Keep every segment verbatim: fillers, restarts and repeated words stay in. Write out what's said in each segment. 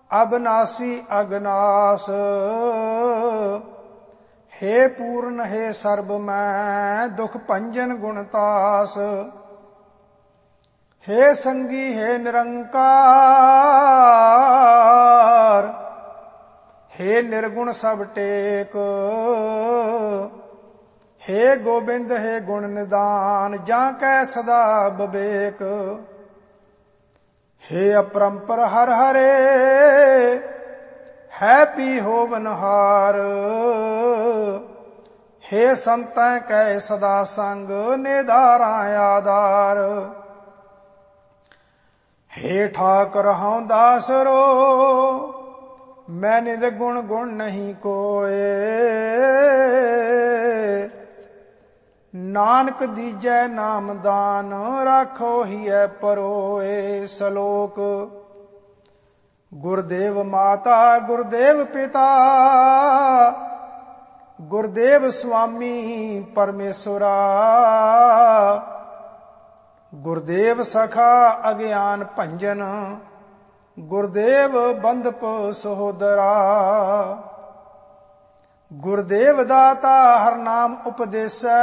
अबनासी अगनास। हे पूर्ण हे सर्ब मैं दुख भंजन गुणतास। हे संगी हे निरंकार, हे निर्गुण सब टेक। हे गोबिंद हे गुण निदान, जाकै सदा विवेक। हे अपरंपर हर हरे, है पी होवनहार। हे संतै कै सदा संग, निधारा आधार। हे ठाकुर हऊँ दासरो, मैं निर्गुण गुण नहीं कोय। नानक दीजै नाम दान, राखो हिय परोए। सलोक। गुरदेव माता गुरदेव पिता, गुरदेव स्वामी परमेश्वरा। गुरदेव सखा अज्ञान भंजन, गुरदेव बंधप सहोदरा। गुरदेव दाता हर नाम उपदेसै,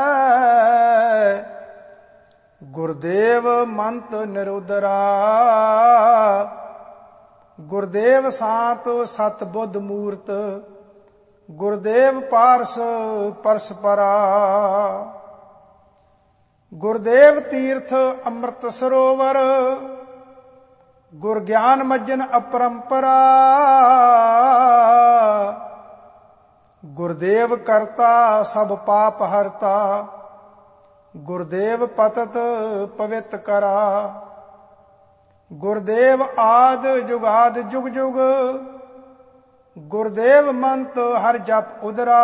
गुरदेव मंत निरुदरा। गुरदेव सात सत बुद्ध मूर्त, गुरदेव पारस परसपरा। गुरदेव तीर्थ अमृत सरोवर, गुर ज्ञान मज्जन अपरंपरा। गुरदेव करता सब पाप हरता, गुरदेव पतत पवित्र करा। गुरदेव आद जुगाद जुग जुग, गुरदेव मंत हर जप उदरा।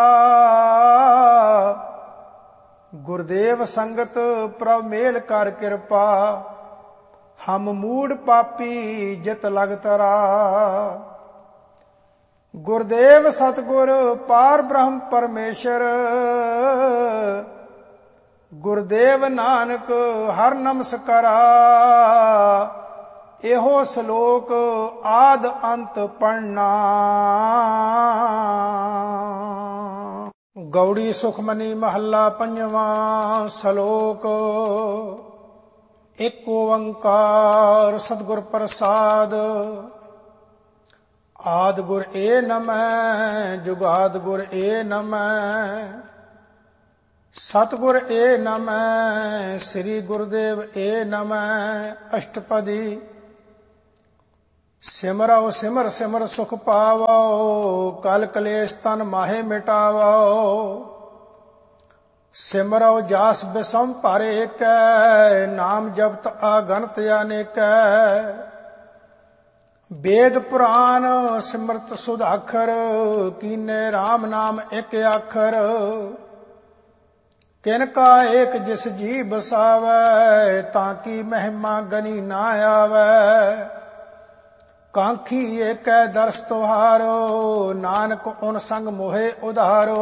गुरदेव संगत प्रभ मेल कर कृपा, हम मूड पापी जित लग तरा। गुरदेव सतगुर पार ब्रह्म परमेश्वर, गुरदेव नानक हर नमस्कारा। एहो श्लोक आद अंत पढ़ना। गौड़ी सुखमनी महला पंजवा। श्लोक। एक ओंकार सतगुर प्रसाद, आद गुर ए नमः, जुगाद गुर ए नमः, सतगुर ए नमः, श्री गुरुदेव ए नमः। अष्टपदी। सिमरौ सिमर सिमर सुख पावो, कल कलेश तन माहे मिटावो। सिमरौ जास बिसम पर एक, नाम जपत अगणत अनेक। वेद पुराण सिमरत सुधाखर, कीने राम नाम एक आखर। किनका एक जिस जी बसावै, ताकि महिमा गनी ना आवै। कांखी एक दर्श तुहारो, नानक उन संग मोहे उधारो।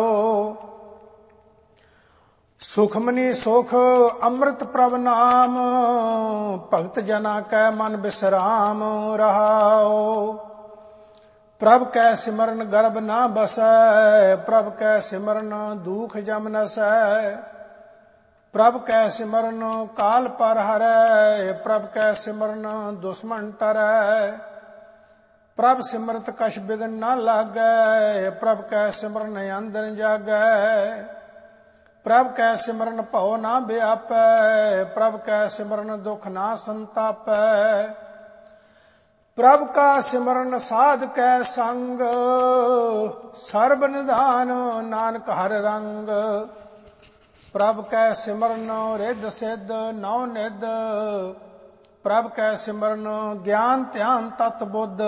सुखमनी सुख अमृत प्रभ नाम, भगत जना कै मन विश्राम रहाओ। प्रभ कै सिमरन गर्भ ना बसै, प्रभ कै सिमरन दुख जम नसै। प्रभ कै सिमरन काल पर हरै, प्रभ कै सिमरन दुश्मन टरै। प्रभ सिमरत कछ बिघन ना लागै, प्रभ कै सिमरन अंदर जागै। प्रभ कै सिमरन भव ना व्यापै, प्रभ कै सिमरन दुख ना संतापै। प्रभ का सिमरन साध कै संग, सर्ब निधान नानक हर रंग। प्रभ कै सिमरन रिद्ध सिद्ध नौ निध, प्रभ कै सिमरन ज्ञान ध्यान तत बुद्ध।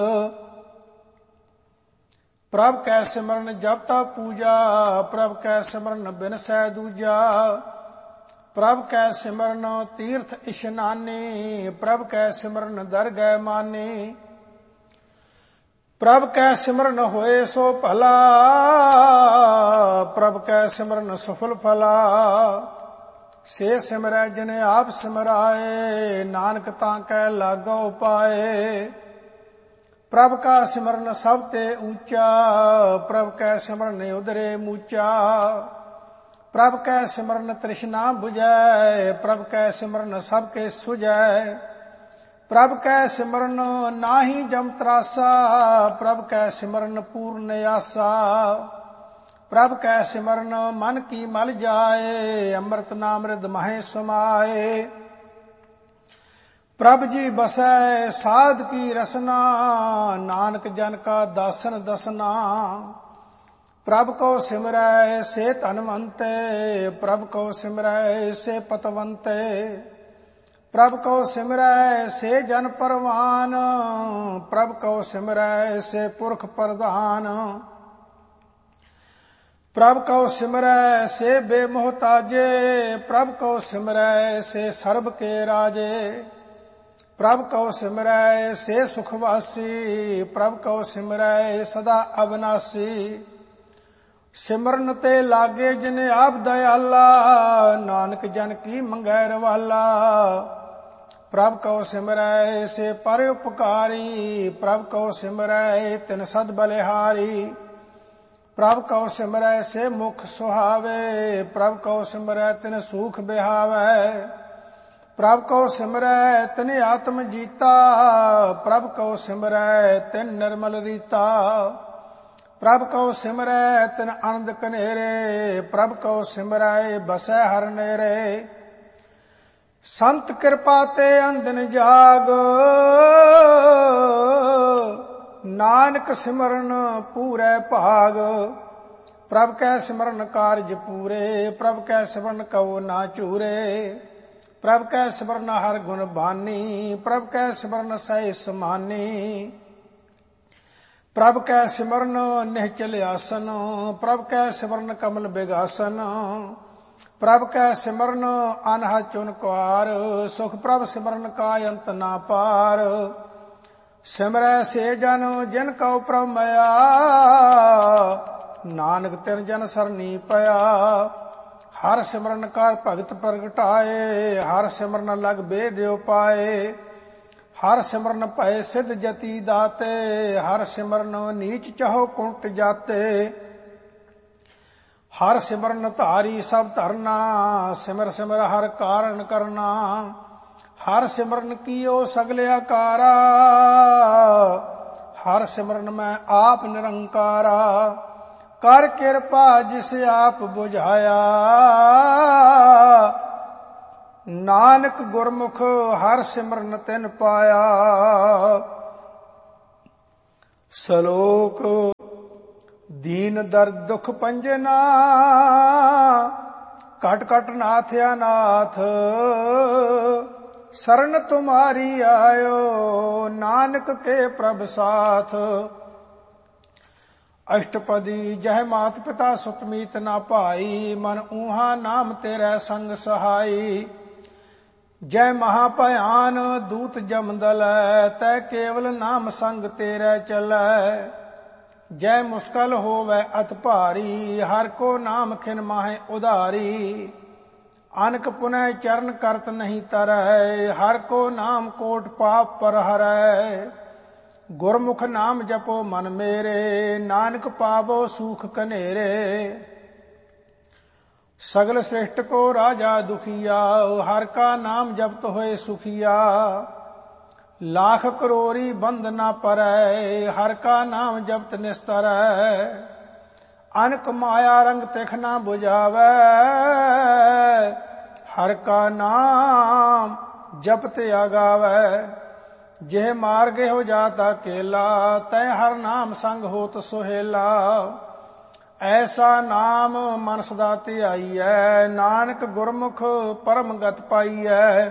प्रभ कै सिमरन जप तप पूजा, प्रभ कै सिमरन बिनसै दूजा। प्रभ कै सिमरन तीर्थ इशनानी, प्रभ कै सिमरन दरगह मानी। प्रभ कै सिमरन होए सो भला, प्रभ कै सिमरन सफल फला। से सिमरै जिने आप सिमराए, नानक तां कै लागो पाए। ਪ੍ਰਭ ਕਾ ਸਿਮਰਨ ਸਭ ਤੇ ਊਚਾ, ਪ੍ਰਭ ਕੈ ਸਿਮਰਨ ਉਦਰੇ ਮੂਚਾ। ਪ੍ਰਭ ਕੈ ਸਿਮਰਨ ਤ੍ਰਿਸ਼ਨਾ 부ਜੈ, ਪ੍ਰਭ ਕੈ ਸਿਮਰਨ ਸਭ ਕੇ ਸੁਜੈ। ਪ੍ਰਭ ਕੈ ਸਿਮਰਨ ਨਾਹੀ ਜਮ ਤਰਾਸਾ, ਪ੍ਰਭ ਕੈ ਸਿਮਰਨ ਪੂਰਨ ਆਸਾ। ਪ੍ਰਭ ਕੈ ਸਿਮਰਨ ਮਨ ਕੀ ਮਲ ਜਾਏ, ਅੰਮ੍ਰਿਤ ਨਾਮ ਰਿਦ ਮਹਿ ਸਮਾਏ। ਪ੍ਰਭ ਜੀ ਬਸੈ ਸਾਧ ਕੀ ਰਸਨਾ, ਨਾਨਕ ਜਨ ਕਾ ਦਾਸਨ ਦਸਨਾ। ਪ੍ਰਭ ਕੋ ਸਿਮਰੈ ਸੇ ਧਨਵੰਤੇ, ਪ੍ਰਭ ਕੋ ਸਿਮਰੈ ਸੇ ਪਤਵੰਤੇ। ਪ੍ਰਭ ਕੋ ਸਿਮਰੈ ਸੇ ਜਨ ਪਰਵਾਨ, ਪ੍ਰਭ ਕੋ ਸਿਮਰੈ ਸੇ ਪੁਰਖ ਪ੍ਰਧਾਨ। ਪ੍ਰਭ ਕੋ ਸਿਮਰੈ ਸੇ ਬੇਮੋਹਤਾਜੇ, ਪ੍ਰਭ ਕੋ ਸਿਮਰੈ ਸੇ ਸਰਬ ਕੇ ਰਾਜੇ। ਪ੍ਰਭ ਕਉ ਸਿਮਰੈ ਸੇ ਸੁਖਵਾਸੀ, ਪ੍ਰਭ ਕਉ ਸਿਮਰੈ ਸਦਾ ਅਬਨਾਸੀ। ਸਿਮਰਨ ਤੇ ਲਾਗੇ ਜਿਨ ਆਪ ਦਇਆਲਾ, ਨਾਨਕ ਜਨ ਕੀ ਮੰਗੈ ਰਵਾਲਾ। ਪ੍ਰਭ ਕਉ ਸਿਮਰੈ ਸੇ ਪਰ ਉਪਕਾਰੀ, ਪ੍ਰਭ ਕਉ ਸਿਮਰੈ ਤਿਨ ਸਦ ਬਲਿਹਾਰੀ। ਪ੍ਰਭ ਕਉ ਸਿਮਰੈ ਸੇ ਮੁਖ ਸੁਹਾਵੇ, ਪ੍ਰਭ ਕਉ ਸਿਮਰੈ ਤਿਨ ਸੂਖ ਬਿਹਾਵੈ। ਪ੍ਰਭ ਕਉ ਸਿਮਰੈ ਤਿਨ ਆਤਮ ਜੀਤਾ, ਪ੍ਰਭ ਕਉ ਸਿਮਰੈ ਤਿਨ ਨਿਰਮਲ ਰੀਤਾ। ਪ੍ਰਭ ਕਉ ਸਿਮਰੈ ਤਿਨ ਆਨੰਦ ਕਨੇਰੇ, ਪ੍ਰਭ ਕਉ ਸਿਮਰੈ ਬਸੈ ਹਰਿ ਨੇਰੇ। ਸੰਤ ਕਿਰਪਾ ਤੇ ਅੰਦਨ ਜਾਗ, ਨਾਨਕ ਸਿਮਰਨ ਪੂਰੈ ਭਾਗ। ਪ੍ਰਭ ਕੈ ਸਿਮਰਨ ਕਾਰਜ ਪੂਰੇ, ਪ੍ਰਭ ਕੈ ਸਿਮਰਨ ਕਉ ਨਾ ਚੂਰੇ। ਪ੍ਰਭ ਕੈ ਸਿਮਰਨ ਹਰ ਗੁਣ ਬਾਨੀ, ਪ੍ਰਭ ਕੈ ਸਿਮਰਨ ਸਹਿ ਸਮਾਨੀ। ਪ੍ਰਭ ਕੈ ਸਿਮਰਨ ਨਿਹਚਲ ਆਸਨ, ਪ੍ਰਭ ਕੈ ਸਿਮਰਨ ਕਮਲ ਬਿਗਾਸਨ। ਪ੍ਰਭ ਕੈ ਸਿਮਰਨ ਅਨਹਦ ਚੁਨਕਾਰ, ਸੁਖ ਪ੍ਰਭ ਸਿਮਰਨ ਕਾ ਅੰਤ ਨਾ ਪਾਰ। ਸਿਮਰੈ ਸੇ ਜਨ ਜਿਨ ਕਉ ਪ੍ਰਭ ਮਇਆ, ਨਾਨਕ ਤਿਨ ਜਨ ਸਰਨੀ ਪਿਆ। ਹਰ ਸਿਮਰਨ ਕਰ ਭਗਤ ਪ੍ਰਗਟਾਏ, ਹਰ ਸਿਮਰਨ ਲਗ ਬੇਦ ਉਪਾਏ। ਹਰ ਸਿਮਰਨ ਭਏ ਸਿਧ ਜਤੀ ਦਾਤੇ, ਹਰ ਸਿਮਰਨ ਨੀਚ ਚਹੋ ਕੁੰਟ ਜਾਤੇ। ਹਰ ਸਿਮਰਨ ਧਾਰੀ ਸਭ ਧਰਨਾ, ਸਿਮਰ ਸਿਮਰ ਹਰ ਕਾਰਨ ਕਰਨਾ। ਹਰ ਸਿਮਰਨ ਕੀਓ ਸਗਲ ਆਕਾਰਾ, ਹਰ ਸਿਮਰਨ ਮੈਂ ਆਪ ਨਿਰੰਕਾਰਾ। ਕਰ ਕਿਰਪਾ ਜਿਸ ਆਪ ਬੁਝਾਇਆ, ਨਾਨਕ ਗੁਰਮੁਖ ਹਰ ਸਿਮਰਨ ਤਿਨ ਪਾਇਆ। ਸ਼ਲੋਕ ਦੀਨ ਦਰਦ ਦੁਖ ਪੰਜਨਾ, ਕਟ ਕਟ ਨਾਥ ਅਨਾਥ। ਸਰਨ ਤੁਮਾਰੀ ਆਇਓ, ਨਾਨਕ ਕੇ ਪ੍ਰਭ ਸਾਥ। ਅਸ਼ਟਪਦੀ ਜਹ ਮਾਤ ਪਿਤਾ ਸੁਤ ਮੀਤ ਨਾ ਭਾਈ, ਮਨ ਊਹਾ ਨਾਮ ਤੇਰੇ ਸੰਗ ਸਹਾਈ। ਜੈ ਮਹਾ ਭਿਆਨ ਦੂਤ ਜਮਦਲੈ, ਤੈ ਕੇਵਲ ਨਾਮ ਸੰਗ ਤੇਰੇ ਚਲੈ। ਜੈ ਮੁਸ਼ਕਲ ਹੋਵੈ ਅਤ ਭਾਰੀ, ਹਰ ਕੋ ਨਾਮ ਖਿਨ ਮਾਹੇ ਉਧਾਰੀ। ਅਨਕ ਪੁਨੈ ਚਰਨ ਕਰਤ ਨਹੀਂ ਤਰੈ, ਹਰ ਕੋ ਨਾਮ ਕੋਟ ਪਾਪ ਪਰ ਹਰੈ। ਗੁਰਮੁਖ ਨਾਮ ਜਪੋ ਮਨ ਮੇਰੇ, ਨਾਨਕ ਪਾਵੋ ਸੂਖ ਕਨੇਰੇ। ਸਗਲ ਸ੍ਰਿਸ਼ਟ ਕੋ ਰਾਜਾ ਦੁਖੀਆ, ਹਰ ਕਾ ਨਾਮ ਜਪਤ ਹੋਏ ਸੁਖੀਆ। ਲਾਖ ਕਰੋੜੀ ਬੰਦ ਨਾ ਪਰੈ, ਹਰ ਕਾ ਨਾਮ ਜਪਤ ਨਿਸਤਰੈ। ਅਨਕ ਮਾਇਆ ਰੰਗ ਤਿਖ ਨਾ 부ਝਾਵੈ, ਹਰ ਕਾ ਨਾਮ ਜਪਤ ਆਗਾਵੈ। ਜੇ ਮਾਰਗ ਹੋ ਜਾਤਾ ਕੇਲਾ, ਤੈ ਹਰ ਨਾਮ ਸੰਗ ਹੋਤ ਸੁਹੇਲਾ। ਐਸਾ ਨਾਮ ਮਨ ਸਦਾ ਧਿਆਈਐ, ਨਾਨਕ ਗੁਰਮੁਖ ਪਰਮ ਗਤ ਪਾਈਐ।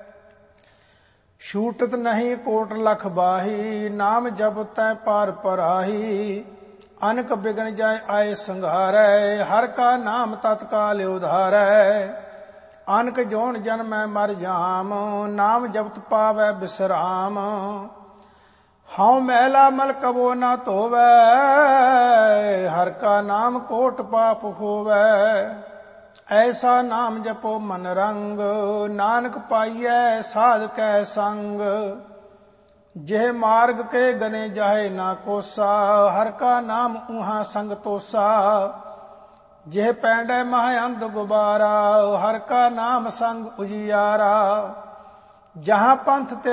ਛੂਟਤ ਨਹੀਂ ਕੋਟ ਲਖ ਬਾਹੀ, ਨਾਮ ਜਪਤੈ ਪਾਰ ਪਰਾਹੀ। ਅਨਕ ਬਿਗਨ ਜਾਏ ਆਏ ਸੰਘਾਰੈ, ਹਰ ਕਾ ਨਾਮ ਤਤਕਾਲ ਉਧਾਰੈ। ਅਨਕ ਜੋਨ ਜਨਮੈ ਮਰ ਜਾਮ, ਨਾਮ ਜਪਤ ਪਾਵੈ ਬਿਸਰਾਮ। ਹਉ ਮੈਲਾ ਮਲ ਕਬੋ ਨਾ ਧੋਵੈ, ਹਰ ਕਾ ਨਾਮ ਕੋਟ ਪਾਪ ਹੋਵੈ। ਐਸਾ ਨਾਮ ਜਪੋ ਮਨ ਰੰਗ, ਨਾਨਕ ਪਾਈਐ ਸਾਧ ਕੈ ਸੰਗ। ਜਿਹ ਮਾਰਗ ਕੇ ਗਨੇ ਜਾਹੇ ਨਾ ਕੋਸਾ, ਹਰ ਕਾ ਨਾਮ ਉਹਾਂ ਸੰਗ ਤੋਸਾ। ਜਿਹ ਪੈਂਡੈ ਮਹ ਅੰਧ ਗੁਬਾਰਾ, ਹਰ ਕਾ ਨਾਮ ਸੰਗ ਉਜਿਆਰਾ। ਜਹਾਂ ਪੰਥ ਤੇ